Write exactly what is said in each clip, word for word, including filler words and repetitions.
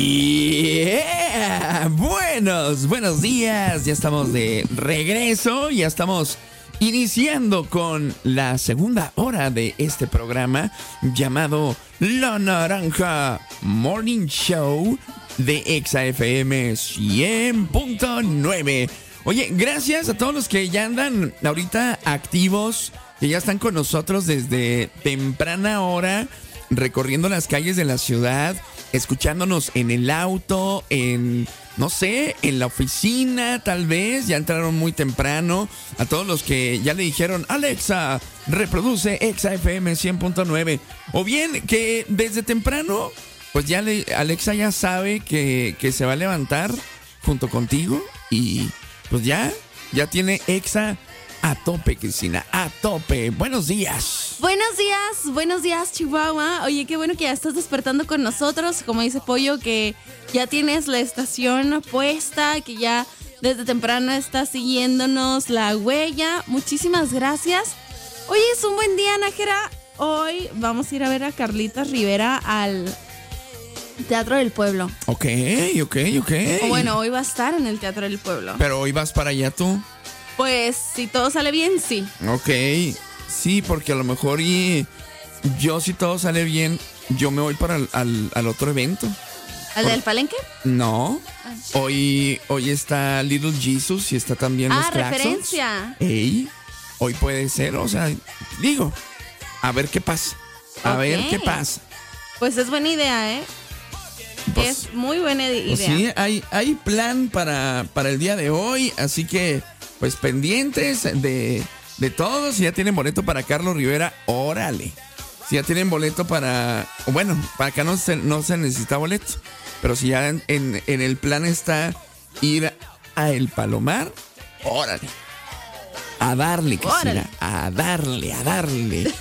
Yeah. Buenos, buenos días. Ya estamos de regreso. Ya estamos iniciando con la segunda hora de este programa llamado La Naranja Morning Show de Exa F M cien punto nueve. Oye, gracias a todos los que ya andan ahorita activos, que ya están con nosotros desde temprana hora, recorriendo las calles de la ciudad, escuchándonos en el auto, en, no sé, en la oficina tal vez, ya entraron muy temprano. A todos los que ya le dijeron, Alexa, reproduce Exa F M cien punto nueve. O bien que desde temprano, pues ya le, Alexa ya sabe que, que se va a levantar junto contigo y pues ya, ya tiene Exa a tope, Cristina, a tope. Buenos días. Buenos días, buenos días, Chihuahua. Oye, qué bueno que ya estás despertando con nosotros. Como dice Pollo, que ya tienes la estación puesta, que ya desde temprano estás siguiéndonos la huella. Muchísimas gracias. Hoy es un buen día, Nájera. Hoy vamos a ir a ver a Carlitos Rivera al Teatro del Pueblo. Ok, ok, ok. O bueno, hoy va a estar en el Teatro del Pueblo. Pero hoy vas para allá tú. Pues, si todo sale bien, sí. Ok, sí, porque a lo mejor y yo, si todo sale bien, yo me voy para el, al, al otro evento. ¿Al Por... del Palenque? No, ah. hoy, hoy está Little Jesus y está también ah, los Claxons. referencia. Ey, hoy puede ser, o sea, digo, a ver qué pasa, a okay. ver qué pasa. Pues es buena idea, ¿eh? Pues, es muy buena idea. Pues sí, hay, hay plan para, para el día de hoy, así que pues pendientes de, de todos. Si ya tienen boleto para Carlos Rivera, órale. Si ya tienen boleto para... Bueno, para acá no se, no se necesita boleto. Pero si ya en, en, en el plan está ir a El Palomar, órale. A darle, Cristina. A darle, a darle.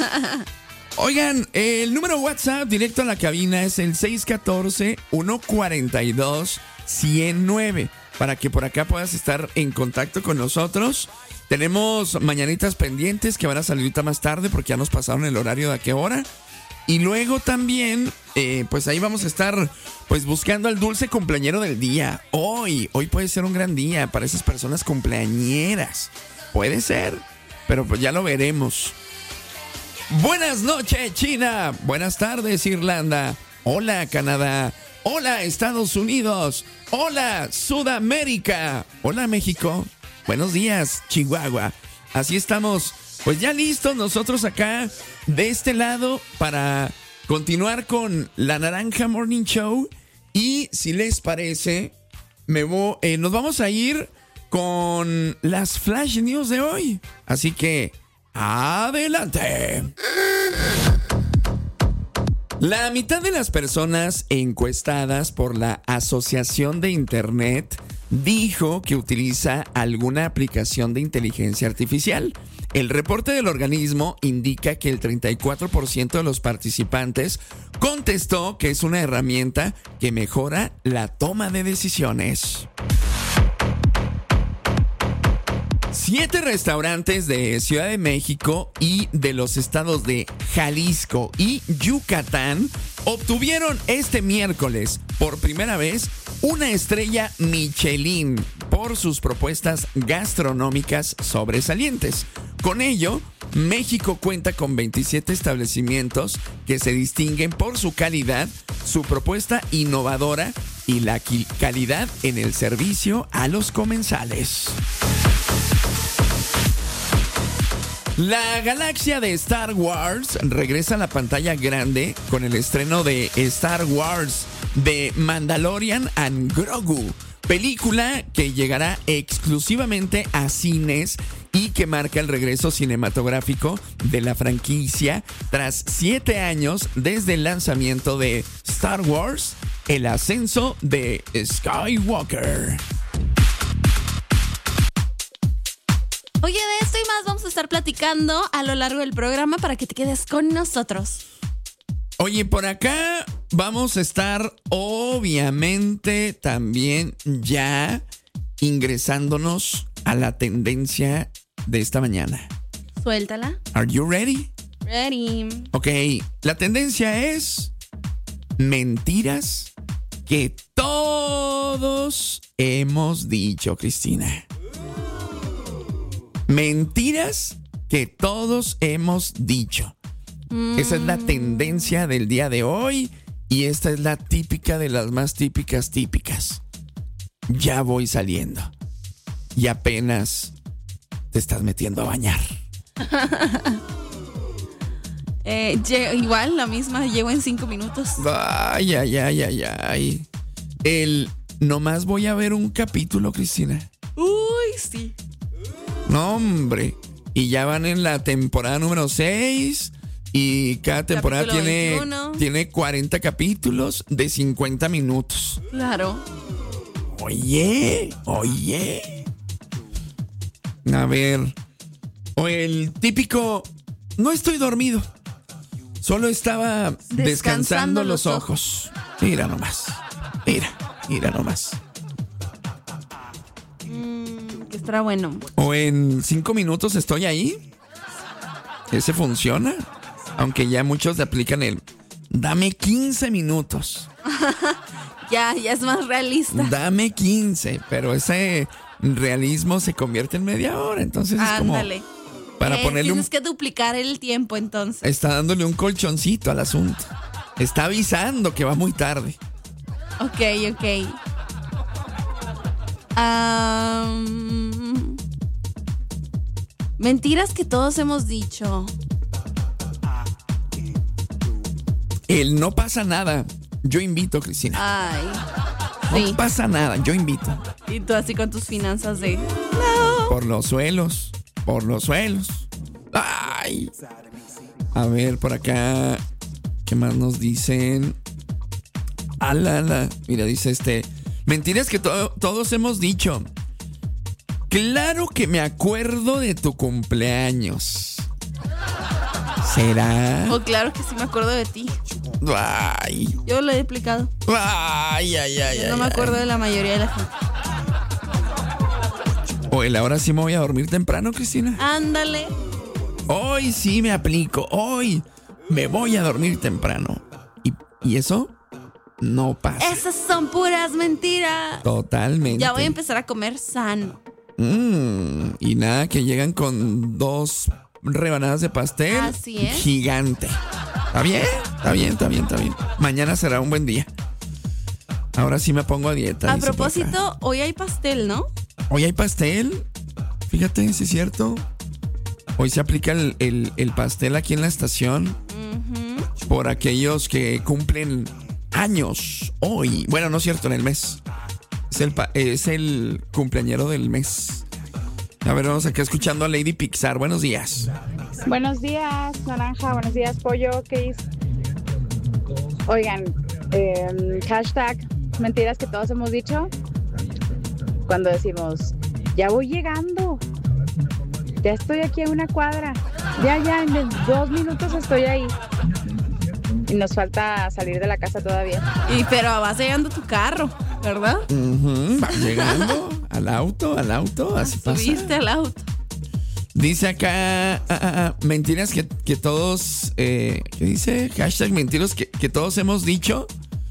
Oigan, el número WhatsApp directo a la cabina es el seis uno cuatro, uno cuatro dos, uno cero nueve. Para que por acá puedas estar en contacto con nosotros. Tenemos mañanitas pendientes que van a salir ahorita más tarde porque ya nos pasaron el horario de a qué hora. Y luego también, eh, pues ahí vamos a estar pues buscando al dulce cumpleañero del día. Hoy, hoy puede ser un gran día para esas personas cumpleañeras. Puede ser, pero pues ya lo veremos. Buenas noches, China. Buenas tardes, Irlanda. Hola, Canadá. Hola, Estados Unidos. Hola, Sudamérica. Hola, México. Buenos días, Chihuahua. Así estamos, pues ya listos nosotros acá de este lado para continuar con la Naranja Morning Show. Y si les parece, me voy, eh, nos vamos a ir con las Flash News de hoy. Así que, adelante. La mitad de las personas encuestadas por la Asociación de Internet dijo que utiliza alguna aplicación de inteligencia artificial. El reporte del organismo indica que el treinta y cuatro por ciento de los participantes contestó que es una herramienta que mejora la toma de decisiones. Siete restaurantes de Ciudad de México y de los estados de Jalisco y Yucatán obtuvieron este miércoles por primera vez una estrella Michelin por sus propuestas gastronómicas sobresalientes. Con ello, México cuenta con veintisiete establecimientos que se distinguen por su calidad, su propuesta innovadora y la calidad en el servicio a los comensales. La galaxia de Star Wars regresa a la pantalla grande con el estreno de Star Wars The Mandalorian and Grogu, película que llegará exclusivamente a cines y que marca el regreso cinematográfico de la franquicia tras siete años desde el lanzamiento de Star Wars, el ascenso de Skywalker. Oye, de esto y más vamos a estar platicando a lo largo del programa para que te quedes con nosotros. Oye, por acá vamos a estar obviamente también ya ingresándonos a la tendencia de esta mañana. Suéltala. Are you ready? Ready. Ok, la tendencia es mentiras que todos hemos dicho, Cristina. Mentiras que todos hemos dicho. Mm. Esa es la tendencia del día de hoy y esta es la típica de las más típicas típicas. Ya voy saliendo y apenas te estás metiendo a bañar. eh, igual, la misma, llego en cinco minutos. Ay, ay, ay, ay, ay. El nomás voy a ver un capítulo, Cristina. Uy, sí. No, hombre. Y ya van en la temporada número seis. Y cada temporada tiene, tiene cuarenta capítulos de cincuenta minutos. Claro. Oye, oye. A ver. O el típico, no estoy dormido. Solo estaba descansando, descansando los ojos. ojos. Mira nomás. Mira, mira nomás. Mm, que estará bueno. O en cinco minutos estoy ahí. Ese funciona. Aunque ya muchos le aplican el dame quince minutos. ya, ya es más realista. Dame quince, pero ese realismo se convierte en media hora. Entonces Ándale. es como para eh, ponerle tienes un... que duplicar el tiempo entonces. Está dándole un colchoncito al asunto. Está avisando que va muy tarde. Ok, ok. Um, mentiras que todos hemos dicho. El no pasa nada. Yo invito, Cristina. Ay. No sí. pasa nada. Yo invito. Y tú así con tus finanzas de... No. Por los suelos. Por los suelos. Ay. A ver, por acá. ¿Qué más nos dicen? Ala, ala. Mira, dice este. Mentiras que to- todos hemos dicho. Claro que me acuerdo de tu cumpleaños. ¿Será? Oh, claro que sí me acuerdo de ti. Ay. Yo lo he explicado. Ay, ay, ay. Yo no ay, me acuerdo ay. de la mayoría de la gente. O el ahora sí me voy a dormir temprano, Cristina. Ándale. Hoy sí me aplico. Hoy me voy a dormir temprano. ¿Y, y eso? No pasa. Esas son puras mentiras. Totalmente. Ya voy a empezar a comer sano. Mm, y nada, que llegan con dos rebanadas de pastel. Así es. Gigante. ¿Está bien? Está bien, está bien, está bien. Mañana será un buen día. Ahora sí me pongo a dieta. A propósito, hoy hay pastel, ¿no? Hoy hay pastel. Fíjate, si es cierto. Hoy se aplica el, el, el pastel aquí en la estación. Uh-huh. Por aquellos que cumplen años hoy. Bueno, no es cierto, en el mes. Es el, es el cumpleañero del mes. A ver, vamos acá escuchando a Lady Pixar. Buenos días. Buenos días, Naranja. Buenos días, Pollo. ¿Qué es? Oigan, eh, hashtag mentiras que todos hemos dicho. Cuando decimos, ya voy llegando. Ya estoy aquí a una cuadra. Ya, ya, en dos minutos estoy ahí. Y nos falta salir de la casa todavía. Y pero vas llegando a tu carro, ¿verdad? Uh-huh, vas llegando al auto, al auto, así pasa. Subiste al auto. Dice acá, ah, ah, ah, mentiras que, que todos, eh, ¿qué dice? Hashtag mentiras que, que todos hemos dicho.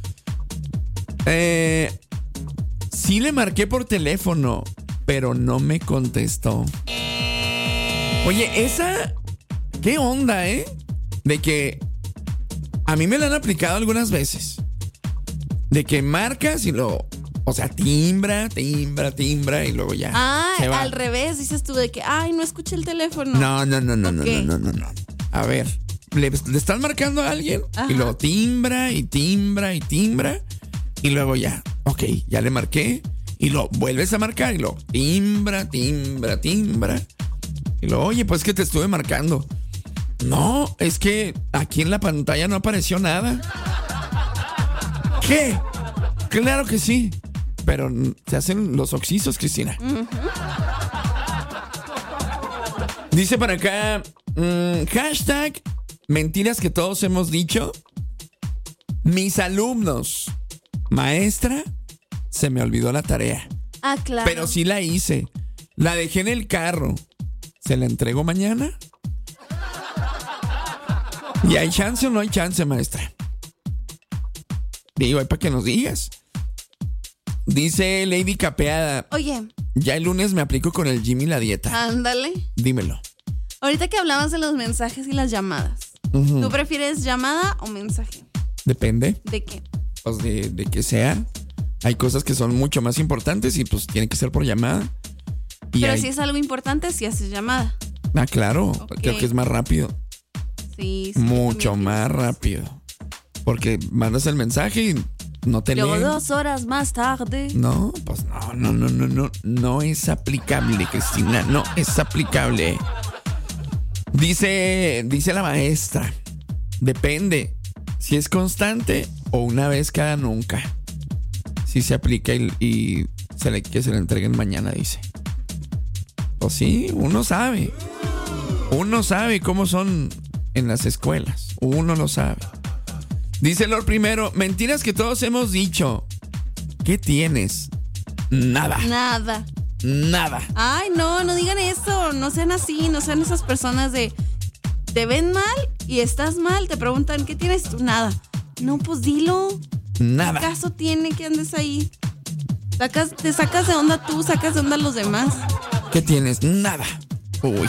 Eh, sí le marqué por teléfono, pero no me contestó. Oye, esa, ¿qué onda, eh? De que a mí me la han aplicado algunas veces. De que marcas y lo, o sea, timbra, timbra, timbra y luego ya. Ah, se va. al revés, dices tú de que, ay, no escuché el teléfono. No, no, no, no, Okay. no, no, no, no. A ver, le, le están marcando a alguien. Ajá. Y luego timbra y timbra y timbra y luego ya, ok, ya le marqué y lo vuelves a marcar y luego timbra, timbra, timbra y luego, oye, pues que te estuve marcando. No, es que aquí en la pantalla no apareció nada. ¿Qué? Claro que sí. Pero se hacen los oxisos, Cristina. Uh-huh. Dice para acá, mmm, hashtag mentiras que todos hemos dicho. Mis alumnos, maestra, se me olvidó la tarea. Ah, claro. Pero sí la hice. La dejé en el carro. ¿Se la entrego mañana? ¿Y hay chance o no hay chance, maestra? Digo, hay para que nos digas. Dice Lady Capeada. Oye. Ya el lunes me aplico con el Jimmy la dieta. Ándale. Dímelo. Ahorita que hablabas de los mensajes y las llamadas. Uh-huh. ¿Tú prefieres llamada o mensaje? Depende. ¿De qué? Pues de, de que sea. Hay cosas que son mucho más importantes y pues tiene que ser por llamada. Y Pero hay... si es algo importante, si haces llamada. Ah, claro. Okay. Creo que es más rápido. Sí, sí. Mucho más rápido. Porque mandas el mensaje y no te leen. Luego dos horas más tarde. No, pues no, no, no, no, no. No es aplicable, Cristina. No es aplicable. Dice, dice la maestra. Depende. Si es constante o una vez cada nunca. Si se aplica y, y se le, que se le entreguen mañana, dice. Pues sí, uno sabe. Uno sabe cómo son en las escuelas. Uno lo sabe. Dice Lord primero, mentiras que todos hemos dicho. ¿Qué tienes? Nada. Nada. Nada. Ay, no, no digan eso. No sean así, no sean esas personas de... Te ven mal y estás mal, te preguntan, ¿qué tienes tú? Nada. No, pues dilo. Nada. ¿Qué caso tiene que andes ahí? Sacas, te sacas de onda tú, sacas de onda a los demás. ¿Qué tienes? Nada. Uy.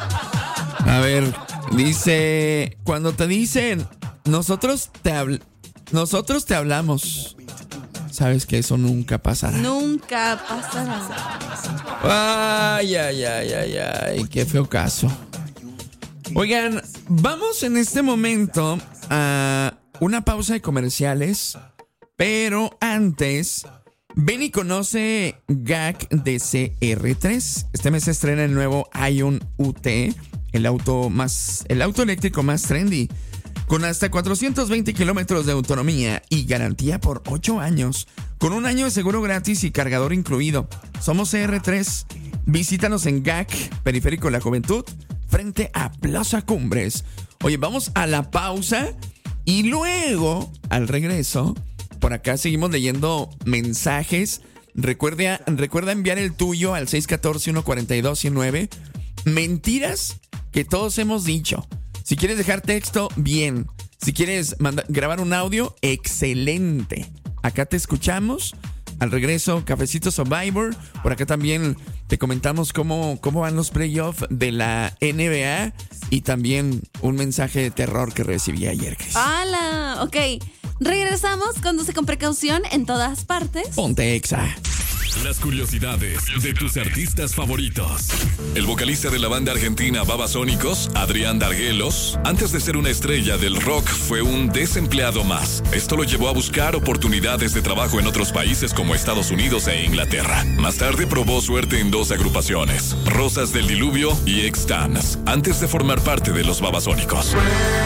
A ver, dice, cuando te dicen, nosotros te habl- nosotros te hablamos. Sabes que eso nunca pasará. Nunca pasará. Ay, ay, ay, ay, ay, qué feo caso. Oigan, vamos en este momento a una pausa de comerciales, pero antes, ven y conoce G A C de C R tres. Este mes se estrena el nuevo Ion U T, el auto más, el auto eléctrico más trendy, con hasta cuatrocientos veinte kilómetros de autonomía y garantía por ocho años, con un año de seguro gratis y cargador incluido. Somos C R tres. Visítanos en G A C, Periférico de la Juventud, frente a Plaza Cumbres. Oye, vamos a la pausa y luego, al regreso, por acá seguimos leyendo mensajes. Recuerda, recuerda enviar el tuyo al seis uno cuatro, uno cuatro dos, uno nueve. Mentiras que todos hemos dicho. Si quieres dejar texto, bien. Si quieres manda- grabar un audio, excelente. Acá te escuchamos. Al regreso, Cafecito Survivor. Por acá también te comentamos cómo, cómo van los playoffs de la N B A. Y también un mensaje de terror que recibí ayer, Chris. ¡Hala! Ok. Regresamos. Conduce con precaución en todas partes. Ponte Exa. Las curiosidades de tus artistas favoritos. El vocalista de la banda argentina Babasónicos, Adrián Darguelos, antes de ser una estrella del rock, fue un desempleado más. Esto lo llevó a buscar oportunidades de trabajo en otros países como Estados Unidos e Inglaterra. Más tarde probó suerte en dos agrupaciones, Rosas del Diluvio y Extans, antes de formar parte de los Babasónicos.